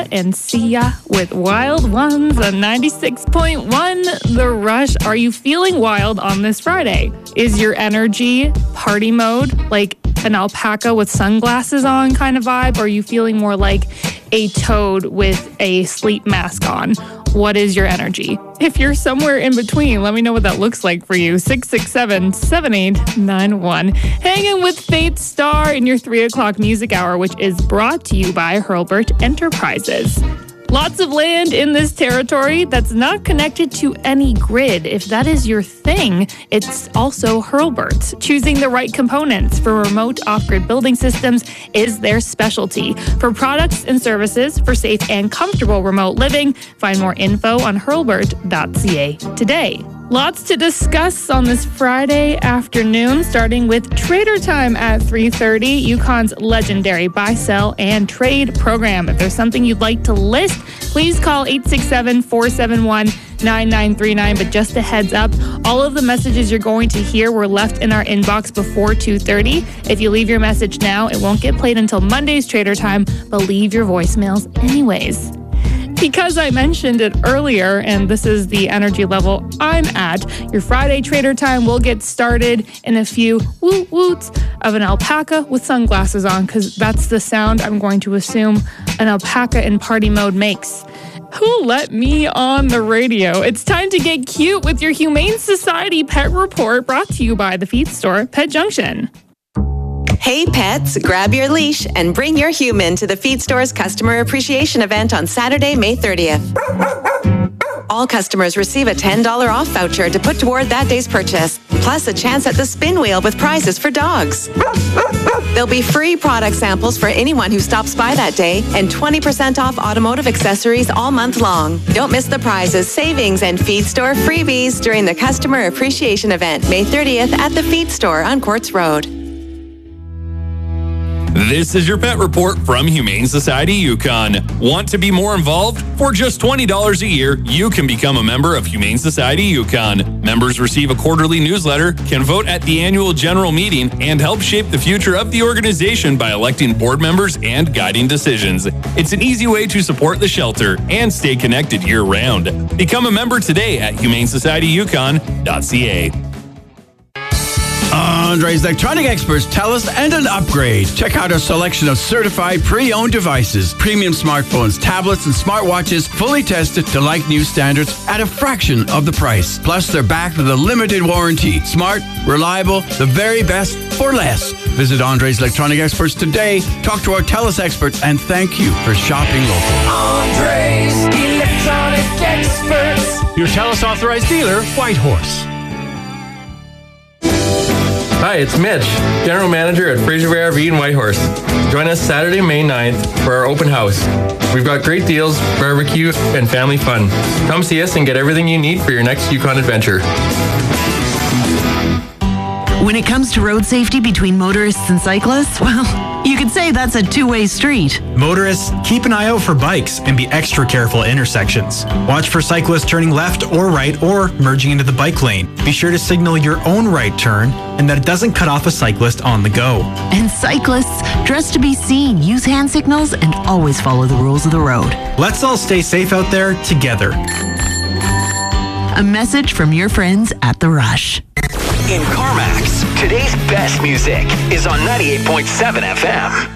Sia and Sia with Wild Ones on 96.1 The Rush. Are you feeling wild on this Friday? Is your energy party mode, like an alpaca with sunglasses on kind of vibe? Or are you feeling more like a toad with a sleep mask on? What is your energy? If you're somewhere in between, let me know what that looks like for you. 667-7891. Hanging with Faith Star in your 3 o'clock music hour, which is brought to you by Hurlburt Enterprises. Lots of land in this territory that's not connected to any grid. If that is your thing, it's also Hurlburt. Choosing the right components for remote off-grid building systems is their specialty. For products and services for safe and comfortable remote living, find more info on hurlburt.ca today. Lots to discuss on this Friday afternoon, starting with Trader Time at 3:30, Yukon's legendary buy, sell, and trade program. If there's something you'd like to list, please call 867-471-9939. But just a heads up, all of the messages you're going to hear were left in our inbox before 2:30. If you leave your message now, it won't get played until Monday's Trader Time, but leave your voicemails anyways. Because I mentioned it earlier, and this is the energy level I'm at, your Friday Trader Time will get started in a few woot-woots of an alpaca with sunglasses on, because that's the sound I'm going to assume an alpaca in party mode makes. Who let me on the radio? It's time to get cute with your Humane Society Pet Report, brought to you by the feed store, Pet Junction. Hey pets, grab your leash and bring your human to the Feed Store's Customer Appreciation Event on Saturday, May 30th. All customers receive a $10 off voucher to put toward that day's purchase, plus a chance at the spin wheel with prizes for dogs. There'll be free product samples for anyone who stops by that day and 20% off automotive accessories all month long. Don't miss the prizes, savings, and Feed Store freebies during the Customer Appreciation Event, May 30th at the Feed Store on Quartz Road. This is your pet report from Humane Society Yukon. Want to be more involved? For just $20 a year, you can become a member of Humane Society Yukon. Members receive a quarterly newsletter, can vote at the annual general meeting, and help shape the future of the organization by electing board members and guiding decisions. It's an easy way to support the shelter and stay connected year-round. Become a member today at humanesocietyukon.ca. Andre's Electronic Experts tell us and an upgrade. Check out our selection of certified pre-owned devices, premium smartphones, tablets, and smartwatches, fully tested to like new standards at a fraction of the price. Plus, they're backed with a limited warranty. Smart, reliable, the very best for less. Visit Andre's Electronic Experts today. Talk to our TELUS experts, and thank you for shopping local. Andre's Electronic Experts. Your TELUS authorized dealer, Whitehorse. Hi, it's Mitch, General Manager at Fraser Bay RV in Whitehorse. Join us Saturday, May 9th for our open house. We've got great deals, barbecue, and family fun. Come see us and get everything you need for your next Yukon adventure. When it comes to road safety between motorists and cyclists, well, you could say that's a two-way street. Motorists, keep an eye out for bikes and be extra careful at intersections. Watch for cyclists turning left or right or merging into the bike lane. Be sure to signal your own right turn and that it doesn't cut off a cyclist on the go. And cyclists, dress to be seen, use hand signals, and always follow the rules of the road. Let's all stay safe out there together. A message from your friends at The Rush. In CarMax, today's best music is on 98.7 FM.